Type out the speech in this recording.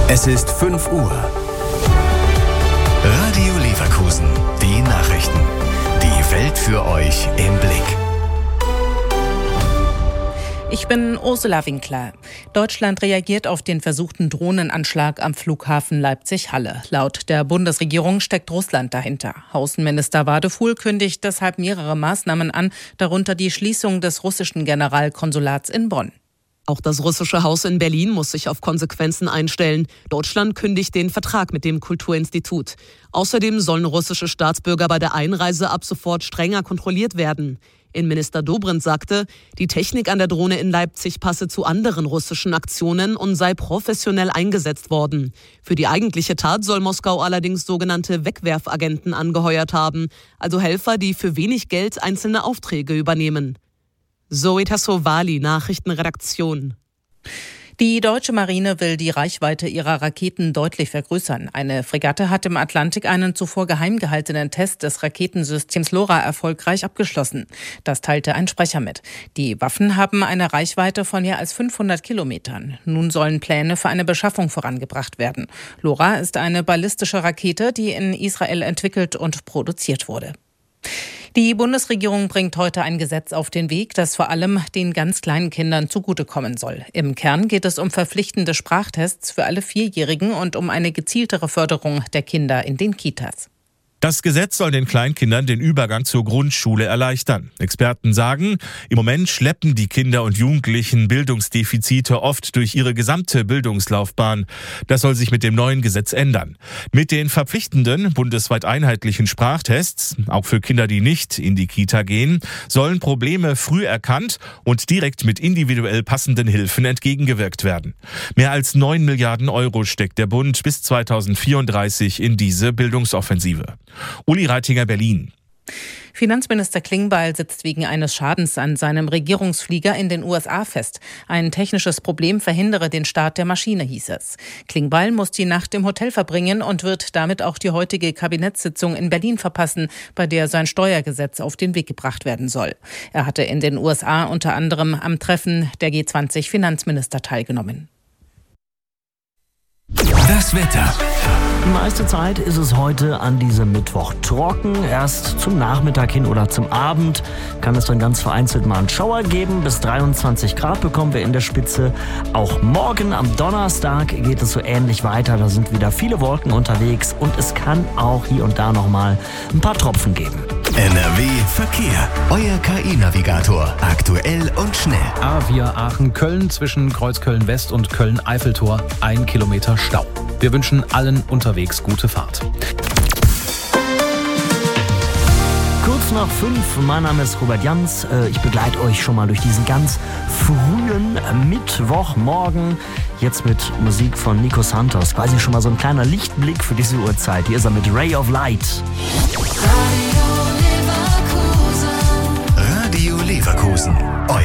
Es ist 5 Uhr. Radio Leverkusen. Die Nachrichten. Die Welt für euch im Blick. Ich bin Ursula Winkler. Deutschland reagiert auf den versuchten Drohnenanschlag am Flughafen Leipzig-Halle. Laut der Bundesregierung steckt Russland dahinter. Außenminister Wadefuhl kündigt deshalb mehrere Maßnahmen an, darunter die Schließung des russischen Generalkonsulats in Bonn. Auch das russische Haus in Berlin muss sich auf Konsequenzen einstellen. Deutschland kündigt den Vertrag mit dem Kulturinstitut. Außerdem sollen russische Staatsbürger bei der Einreise ab sofort strenger kontrolliert werden. Innenminister Dobrindt sagte, die Technik an der Drohne in Leipzig passe zu anderen russischen Aktionen und sei professionell eingesetzt worden. Für die eigentliche Tat soll Moskau allerdings sogenannte Wegwerfagenten angeheuert haben, also Helfer, die für wenig Geld einzelne Aufträge übernehmen. Zoe Tassovali, Nachrichtenredaktion. Die deutsche Marine will die Reichweite ihrer Raketen deutlich vergrößern. Eine Fregatte hat im Atlantik einen zuvor geheim gehaltenen Test des Raketensystems LoRa erfolgreich abgeschlossen. Das teilte ein Sprecher mit. Die Waffen haben eine Reichweite von mehr als 500 Kilometern. Nun sollen Pläne für eine Beschaffung vorangebracht werden. LoRa ist eine ballistische Rakete, die in Israel entwickelt und produziert wurde. Die Bundesregierung bringt heute ein Gesetz auf den Weg, das vor allem den ganz kleinen Kindern zugutekommen soll. Im Kern geht es um verpflichtende Sprachtests für alle Vierjährigen und um eine gezieltere Förderung der Kinder in den Kitas. Das Gesetz soll den Kleinkindern den Übergang zur Grundschule erleichtern. Experten sagen, im Moment schleppen die Kinder und Jugendlichen Bildungsdefizite oft durch ihre gesamte Bildungslaufbahn. Das soll sich mit dem neuen Gesetz ändern. Mit den verpflichtenden, bundesweit einheitlichen Sprachtests, auch für Kinder, die nicht in die Kita gehen, sollen Probleme früh erkannt und direkt mit individuell passenden Hilfen entgegengewirkt werden. Mehr als 9 Milliarden Euro steckt der Bund bis 2034 in diese Bildungsoffensive. Uli Reitinger, Berlin. Finanzminister Klingbeil sitzt wegen eines Schadens an seinem Regierungsflieger in den USA fest. Ein technisches Problem verhindere den Start der Maschine, hieß es. Klingbeil muss die Nacht im Hotel verbringen und wird damit auch die heutige Kabinettssitzung in Berlin verpassen, bei der sein Steuergesetz auf den Weg gebracht werden soll. Er hatte in den USA unter anderem am Treffen der G20-Finanzminister teilgenommen. Das Wetter. Die meiste Zeit ist es heute an diesem Mittwoch trocken. Erst zum Nachmittag hin oder zum Abend kann es dann ganz vereinzelt mal einen Schauer geben. Bis 23 Grad bekommen wir in der Spitze. Auch morgen am Donnerstag geht es so ähnlich weiter. Da sind wieder viele Wolken unterwegs und es kann auch hier und da noch mal ein paar Tropfen geben. NRW Verkehr. Euer KI-Navigator. Aktuell und schnell. A4 Aachen-Köln zwischen Kreuzköln West und Köln-Eiffeltor 1 Kilometer Stau. Wir wünschen allen unterwegs gute Fahrt. Kurz nach 5, mein Name ist Robert Jans. Ich begleite euch schon mal durch diesen ganz frühen Mittwochmorgen. Jetzt mit Musik von Nico Santos. Quasi schon mal so ein kleiner Lichtblick für diese Uhrzeit. Hier ist er mit Ray of Light. Radio Leverkusen.